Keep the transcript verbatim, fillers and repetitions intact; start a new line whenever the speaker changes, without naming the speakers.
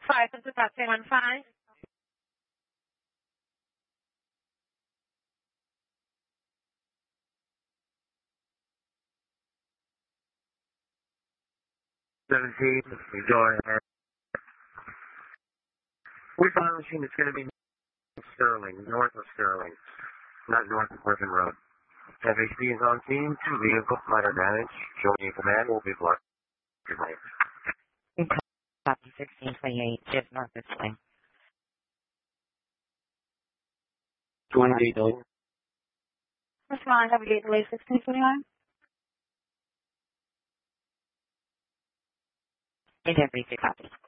Five, this is about two one five.
seventeen, go ahead. We found a machine that's going to be Sterling, north of Sterling, not north of Griffin Road. F H P is on scene, two vehicles, minor damage. Joining command will be blocked. Good night.
Copy sixteen twenty-eight, just north of Sterling.
twenty-eight.
Respond, have a gate delay sixteen twenty-nine.
Is every copy.